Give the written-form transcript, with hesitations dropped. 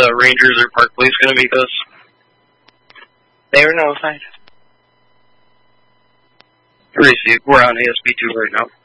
the Rangers or Park Police going to meet us? They were notified. We're on ASB2 right now.